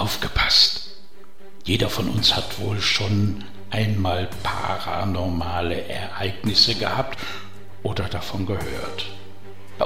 aufgepasst. Jeder von uns hat wohl schon einmal paranormale Ereignisse gehabt oder davon gehört.